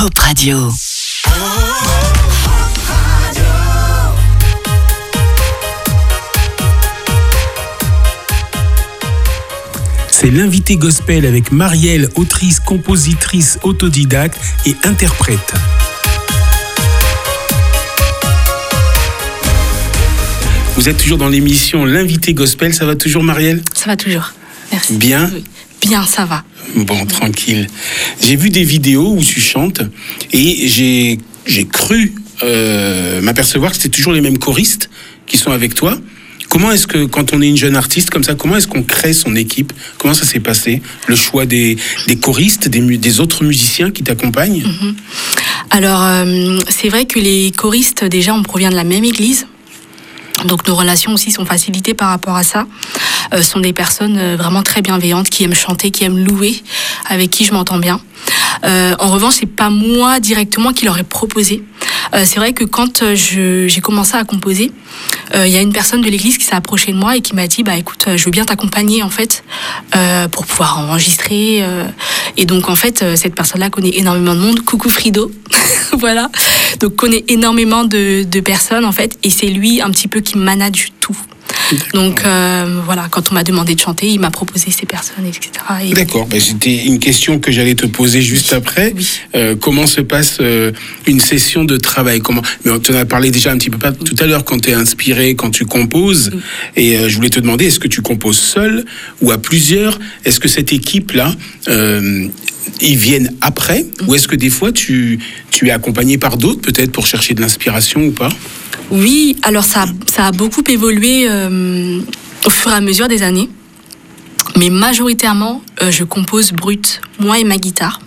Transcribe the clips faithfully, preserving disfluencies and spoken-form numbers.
Hope Radio. C'est l'invité gospel avec Marielle, autrice, compositrice, autodidacte et interprète. Vous êtes toujours dans l'émission L'invité gospel, ça va toujours Marielle ? Ça va toujours, merci. Bien ? Oui. Bien, ça va. Bon, tranquille. J'ai vu des vidéos où tu chantes et j'ai, j'ai cru euh, m'apercevoir que c'était toujours les mêmes choristes qui sont avec toi. Comment est-ce que, quand on est une jeune artiste comme ça, comment est-ce qu'on crée son équipe ? Comment ça s'est passé ? Le choix des, des choristes, des, mu- des autres musiciens qui t'accompagnent ? Mm-hmm. Alors, euh, c'est vrai que les choristes, déjà, on provient de la même église. Donc nos relations aussi sont facilitées par rapport à ça. Euh, ce sont des personnes euh, vraiment très bienveillantes, qui aiment chanter, qui aiment louer, avec qui je m'entends bien. Euh, en revanche, c'est pas moi directement qui leur ai proposé. Euh, c'est vrai que quand euh, je, j'ai commencé à composer, il euh, y a une personne de l'église qui s'est approchée de moi et qui m'a dit, bah écoute, je veux bien t'accompagner en fait euh, pour pouvoir enregistrer. Euh, et donc en fait, euh, cette personne-là connaît énormément de monde. Coucou Frido, voilà. Donc connaît énormément de, de personnes en fait, et c'est lui un petit peu qui manage tout. D'accord. Donc euh, voilà, quand on m'a demandé de chanter, il m'a proposé ces personnes, et cetera. Et... D'accord, ben, c'était une question que j'allais te poser juste après. Oui. Euh, comment se passe euh, une session de travail ? Comment... Mais tu en as parlé déjà un petit peu pas tout à l'heure, quand tu es inspiré, quand tu composes. Oui. Et euh, je voulais te demander, est-ce que tu composes seul ou à plusieurs ? Est-ce que cette équipe-là, euh, ils viennent après ? Oui. Ou est-ce que des fois, tu, tu es accompagné par d'autres, peut-être pour chercher de l'inspiration ou pas ? Oui, alors ça, ça a beaucoup évolué euh, au fur et à mesure des années. Mais majoritairement, euh, je compose brut, moi et ma guitare.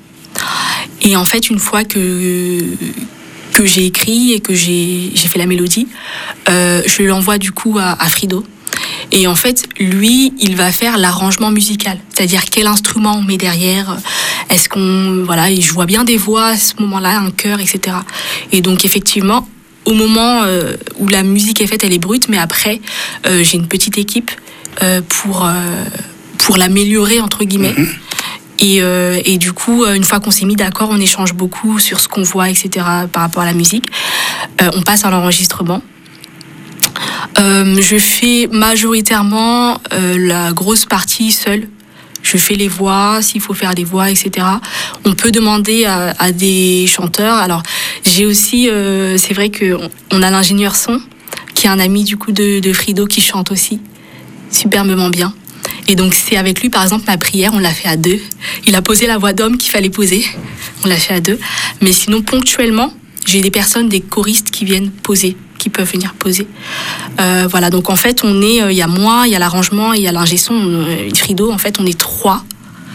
Et en fait, une fois que, que j'ai écrit et que j'ai, j'ai fait la mélodie, euh, je l'envoie du coup à, à Frido. Et en fait, lui, il va faire l'arrangement musical. C'est-à-dire quel instrument on met derrière. Est-ce qu'on... Voilà, et je vois bien des voix à ce moment-là, un chœur, et cetera. Et donc, effectivement... Au moment euh, où la musique est faite, elle est brute, mais après, euh, j'ai une petite équipe euh, pour, euh, pour l'améliorer, entre guillemets. Mmh. Et, euh, et du coup, une fois qu'on s'est mis d'accord, on échange beaucoup sur ce qu'on voit, et cetera, par rapport à la musique. Euh, on passe à l'enregistrement. Euh, je fais majoritairement euh, la grosse partie seule. Je fais les voix, s'il faut faire des voix, et cetera. On peut demander à, à des chanteurs. Alors, j'ai aussi, euh, c'est vrai qu'on on a l'ingénieur son, qui est un ami du coup de, de Frido, qui chante aussi superbement bien. Et donc, c'est avec lui, par exemple, ma prière, on l'a fait à deux. Il a posé la voix d'homme qu'il fallait poser. On l'a fait à deux. Mais sinon, ponctuellement, j'ai des personnes, des choristes qui viennent poser, qui peuvent venir poser. Euh, voilà, donc en fait, on est, il euh, y a moi, il y a l'arrangement, il y a l'ingé son, euh, Frido, en fait, on est trois.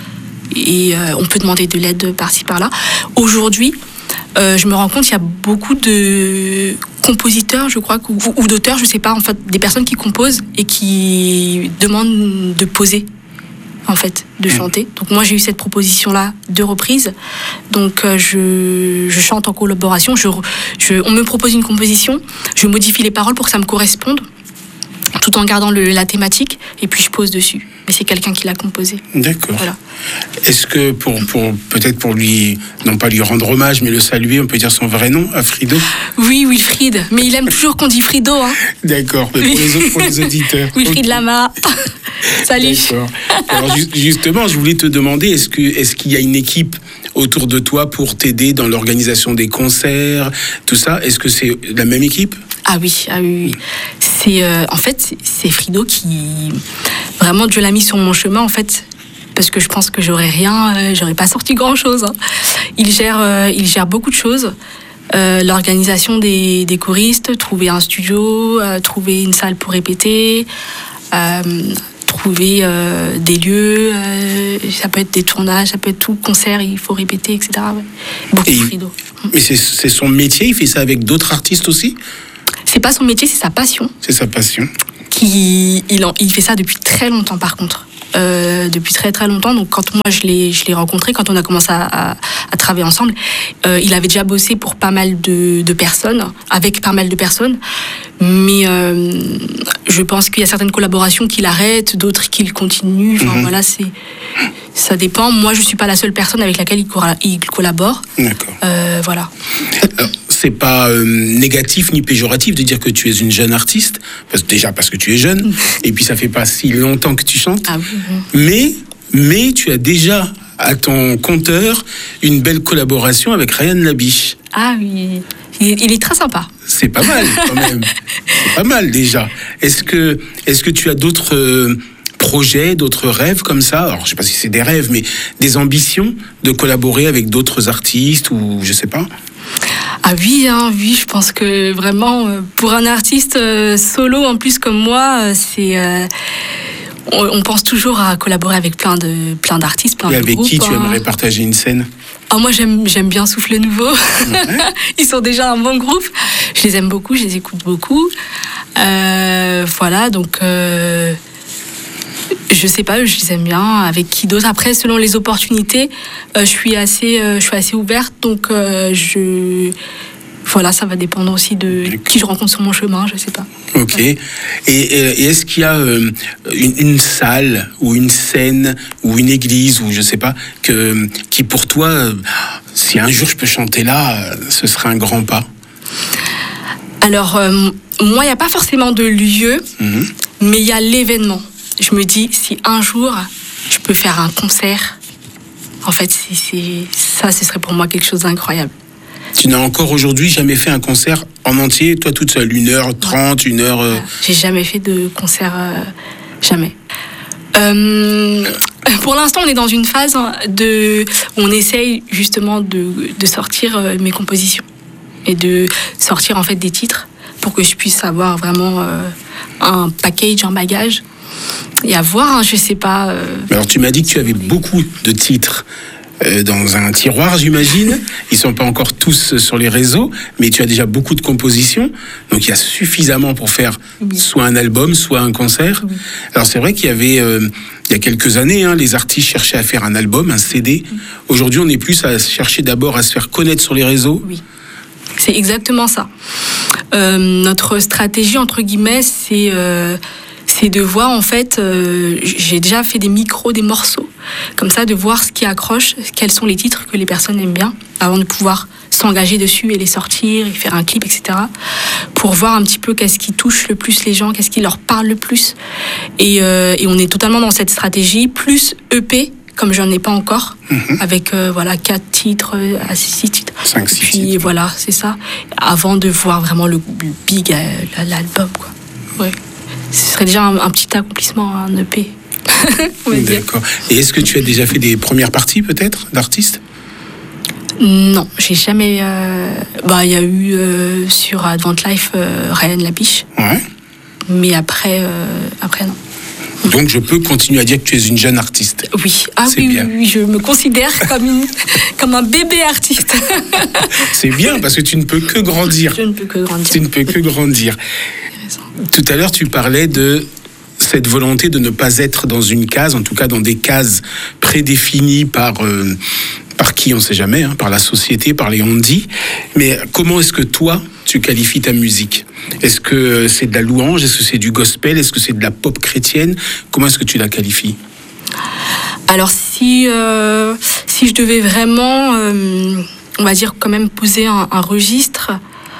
Et euh, on peut demander de l'aide par-ci, par-là. Aujourd'hui, euh, je me rends compte qu'il y a beaucoup de compositeurs, je crois, ou, ou d'auteurs, je sais pas, en fait, des personnes qui composent et qui demandent de poser, en fait, de chanter. Donc moi, j'ai eu cette proposition-là deux reprises. Donc euh, je, je chante en collaboration. Je, je, on me propose une composition, je modifie les paroles pour que ça me corresponde, tout en gardant le, la thématique, et puis je pose dessus. Mais c'est quelqu'un qui l'a composé. D'accord. Voilà. Est-ce que, pour, pour, peut-être pour lui, non pas lui rendre hommage, mais le saluer, on peut dire son vrai nom, à Frido ? Oui, Wilfried. Mais il aime toujours qu'on dit Frido. Hein. D'accord, mais pour, les autres, pour les auditeurs. Wilfried okay. Lama. Salut. D'accord. Alors justement, je voulais te demander, est-ce que, est-ce qu'il y a une équipe autour de toi pour t'aider dans l'organisation des concerts, tout ça ? Est-ce que c'est la même équipe ? Ah oui, ah oui. C'est, euh, en fait, c'est Frido qui... Vraiment, Dieu l'a mis sur mon chemin, en fait, parce que je pense que j'aurais rien, euh, j'aurais pas sorti grand-chose. Hein. Il gère, euh, il gère beaucoup de choses. Euh, l'organisation des, des choristes, trouver un studio, euh, trouver une salle pour répéter, euh, trouver euh, des lieux, euh, ça peut être des tournages, ça peut être tout, concert, il faut répéter, et cetera. Ouais. Beaucoup de Frido. Mais c'est, c'est son métier, il fait ça avec d'autres artistes aussi ? C'est pas son métier, c'est sa passion. C'est sa passion. Qui, il, en, il fait ça depuis très longtemps, par contre. Euh, depuis très très longtemps. Donc quand moi je l'ai, je l'ai rencontré, quand on a commencé à, à, à travailler travailler ensemble. Euh, il avait déjà bossé pour pas mal de, de personnes, avec pas mal de personnes, mais euh, je pense qu'il y a certaines collaborations qu'il arrête, d'autres qu'il continue. Enfin mm-hmm. voilà, c'est, ça dépend. Moi, je suis pas la seule personne avec laquelle il, cora- il collabore. D'accord. Euh, voilà. Alors, c'est pas euh, négatif ni péjoratif de dire que tu es une jeune artiste, parce, déjà parce que tu es jeune, et puis ça fait pas si longtemps que tu chantes, ah, oui, oui. mais mais tu as déjà à ton compteur une belle collaboration avec Ryan Labiche. Ah oui, il, il est très sympa. C'est pas mal quand même, c'est pas mal déjà. Est-ce que est-ce que tu as d'autres euh, projets, d'autres rêves comme ça? Alors je sais pas si c'est des rêves, mais des ambitions de collaborer avec d'autres artistes ou je sais pas. Ah oui, hein, oui, je pense que vraiment, euh, pour un artiste euh, solo, en plus comme moi, euh, c'est, euh, on, on pense toujours à collaborer avec plein de, plein d'artistes, plein Et de avec groupes. qui tu hein. aimerais partager une scène? Ah, moi, j'aime, j'aime bien Souffle Nouveau. Ouais. Ils sont déjà un bon groupe. Je les aime beaucoup, je les écoute beaucoup. Euh, voilà, donc... Euh, je sais pas, je les aime bien. Avec qui d'autre? Après, selon les opportunités, euh, je suis assez, euh, je suis assez ouverte. Donc, euh, je, voilà, ça va dépendre aussi de qui je rencontre sur mon chemin. Je sais pas. Ok. Ouais. Et, et est-ce qu'il y a euh, une, une salle ou une scène ou une église ou je sais pas que qui pour toi, euh, si un jour je peux chanter là, ce serait un grand pas? Alors, euh, moi, il n'y a pas forcément de lieu, mm-hmm. mais il y a l'événement. Je me dis, si un jour, je peux faire un concert, en fait, c'est, c'est, ça, ce serait pour moi quelque chose d'incroyable. Tu n'as encore aujourd'hui jamais fait un concert en entier, toi toute seule, une heure trente, une heure... Euh... J'ai jamais fait de concert, euh, jamais. Euh, pour l'instant, on est dans une phase de, où on essaye justement de, de sortir mes compositions et de sortir en fait des titres pour que je puisse avoir vraiment euh, un package, un bagage. Et à voir, hein, je sais pas. Euh, Alors tu m'as dit que tu avais beaucoup de titres euh, dans un tiroir, j'imagine. Ils sont pas encore tous sur les réseaux, mais tu as déjà beaucoup de compositions. Donc il y a suffisamment pour faire oui. soit un album, soit un concert. Oui. Alors c'est vrai qu'il y avait, euh, il y a quelques années, hein, les artistes cherchaient à faire un album, un C D. Oui. Aujourd'hui, on est plus à chercher d'abord à se faire connaître sur les réseaux. Oui, c'est exactement ça. Euh, notre stratégie, entre guillemets, c'est... Euh, c'est de voir, en fait, euh, j'ai déjà fait des micros, des morceaux, comme ça, de voir ce qui accroche, quels sont les titres que les personnes aiment bien, avant de pouvoir s'engager dessus et les sortir, et faire un clip, et cetera, pour voir un petit peu qu'est-ce qui touche le plus les gens, qu'est-ce qui leur parle le plus. Et, euh, et on est totalement dans cette stratégie, plus E P, comme j'en ai pas encore, mm-hmm. avec euh, voilà, quatre titres à six titres. cinq, six puis titres. Voilà, c'est ça, avant de voir vraiment le big, euh, l'album, quoi. Ouais. Ce serait déjà un, un petit accomplissement, un E P. D'accord. Et est-ce que tu as déjà fait des premières parties, peut-être, d'artistes? Non, j'ai jamais... Euh... Bah, il y a eu euh, sur Advent Life euh, Ryan Labiche. Ouais. Mais après, euh, après non. Donc je peux continuer à dire que tu es une jeune artiste. Oui, ah c'est oui, bien. oui, oui, je me considère comme, une, comme un bébé artiste. C'est bien, parce que tu ne peux que grandir. Je ne peux que grandir. Tu ne peux que grandir. Tout à l'heure, tu parlais de cette volonté de ne pas être dans une case, en tout cas dans des cases prédéfinies par, euh, par qui, on ne sait jamais, hein, par la société, par les on-dit. Mais comment est-ce que toi, tu qualifies ta musique? Est-ce que c'est de la louange? Est-ce que c'est du gospel? Est-ce que c'est de la pop chrétienne? Comment est-ce que tu la qualifies? Alors, si, euh, si je devais vraiment, euh, on va dire, quand même poser un, un registre...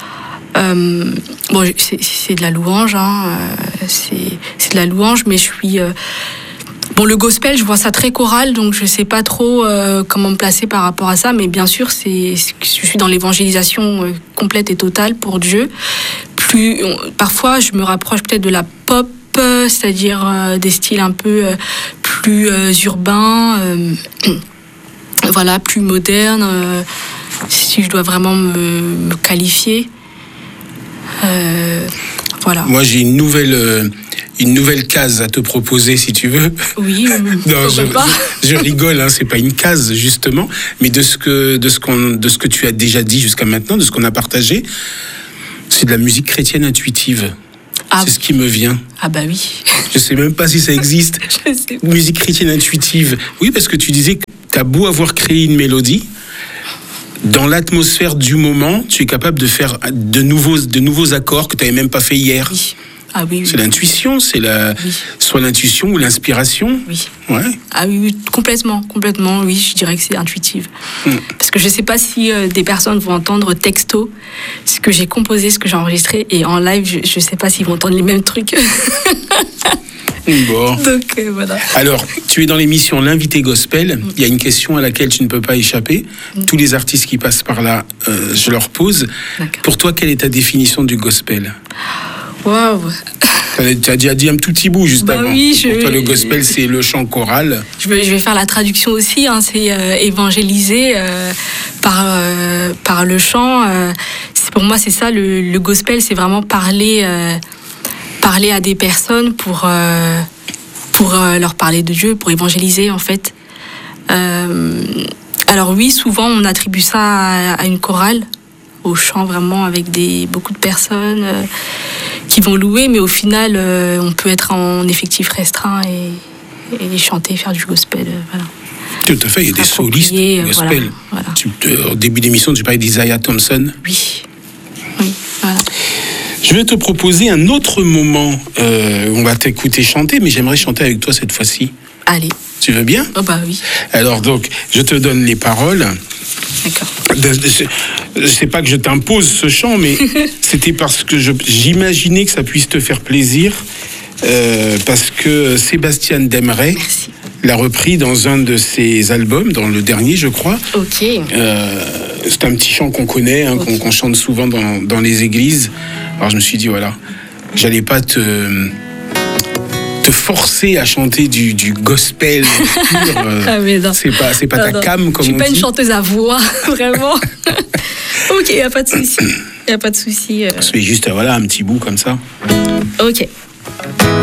Euh, bon, c'est, c'est de la louange, hein, euh, c'est, c'est de la louange, mais je suis... Euh, bon, le gospel, je vois ça très choral, donc je sais pas trop euh, comment me placer par rapport à ça, mais bien sûr, c'est, je suis dans l'évangélisation euh, complète et totale pour Dieu. Plus, on, parfois, je me rapproche peut-être de la pop, euh, c'est-à-dire euh, des styles un peu euh, plus euh, urbains, euh, voilà, plus modernes, euh, si je dois vraiment me, me qualifier. Euh, voilà. Moi, j'ai une nouvelle, euh, une nouvelle case à te proposer, si tu veux. Oui, non, je, pas. je, je rigole, hein, c'est pas une case, justement, mais de ce que, de ce qu'on, de ce que tu as déjà dit jusqu'à maintenant, de ce qu'on a partagé, c'est de la musique chrétienne intuitive. Ah, c'est ce qui me vient. Ah bah oui. Je sais même pas si ça existe. Je sais pas. Musique chrétienne intuitive. Oui, parce que tu disais que tu as beau avoir créé une mélodie, dans l'atmosphère du moment, tu es capable de faire de nouveaux, de nouveaux accords que tu n'avais même pas fait hier. Oui. Ah oui, oui. C'est l'intuition, c'est la, oui. soit l'intuition ou l'inspiration. Oui. Ouais. Ah oui, oui, complètement, complètement, oui, je dirais que c'est intuitive. Mm. Parce que je ne sais pas si euh, des personnes vont entendre texto ce que j'ai composé, ce que j'ai enregistré, et en live, je ne sais pas s'ils vont entendre les mêmes trucs. Bon. Donc, euh, voilà. Alors, tu es dans l'émission L'invité Gospel. Mm. Il y a une question à laquelle tu ne peux pas échapper. Mm. Tous les artistes qui passent par là, euh, je leur pose. D'accord. Pour toi, quelle est ta définition du gospel ? Waouh! Tu as déjà dit un tout petit bout juste bah avant. Oui, je... Pour toi, le gospel, c'est le chant choral. Je vais, je vais faire la traduction aussi. Hein, c'est euh, évangéliser euh, par, euh, par le chant. Euh, c'est, pour moi, c'est ça. Le, le gospel, c'est vraiment parler, euh, parler à des personnes pour, euh, pour euh, leur parler de Dieu, pour évangéliser, en fait. Euh, alors oui, souvent, on attribue ça à, à une chorale, au chant vraiment avec des, beaucoup de personnes euh, qui vont louer, mais au final, euh, on peut être en effectif restreint et, et chanter, faire du gospel. Euh, voilà. Tout à fait, il y a des solistes euh, gospel. Voilà, voilà. Tu, euh, au début d'émission, tu parlais d'Isaiah Thompson. Oui, oui, voilà. Je vais te proposer un autre moment. Euh, on va t'écouter chanter, mais j'aimerais chanter avec toi cette fois-ci. Allez. Tu veux bien ? Oh bah oui. Alors donc, je te donne les paroles. D'accord. Je ne sais pas que je t'impose ce chant, mais c'était parce que je, j'imaginais que ça puisse te faire plaisir, euh, parce que Sébastien Demeret Merci. l'a repris dans un de ses albums, dans le dernier, je crois. Ok. Euh, c'est un petit chant qu'on connaît, hein, okay. qu'on, qu'on chante souvent dans, dans les églises. Alors je me suis dit, voilà, j'allais pas te... te forcer à chanter du, du gospel pur, euh, ah mais non. c'est pas, c'est pas non, ta non. cam, comme on dit. Je suis pas une chanteuse à voix, vraiment. Ok, y a pas de souci. Y a pas de souci. Euh... Je fais juste, voilà, un petit bout comme ça. Ok.